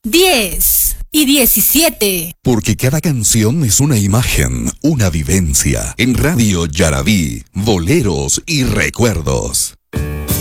10 y 17. Porque cada canción es una imagen, una vivencia. En Radio Yarabí, boleros y recuerdos.